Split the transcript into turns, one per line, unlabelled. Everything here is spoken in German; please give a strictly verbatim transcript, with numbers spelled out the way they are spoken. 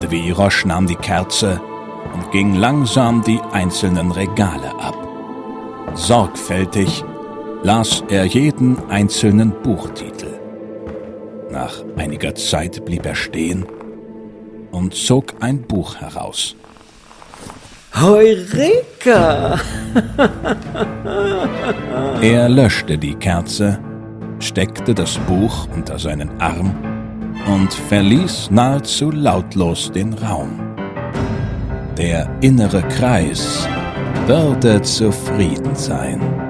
Viroche nahm die Kerze und ging langsam die einzelnen Regale ab. Sorgfältig las er jeden einzelnen Buchtitel. Nach einiger Zeit blieb er stehen und zog ein Buch heraus.
Heureka!
Er löschte die Kerze, steckte das Buch unter seinen Arm und verließ nahezu lautlos den Raum. Der innere Kreis würde zufrieden sein.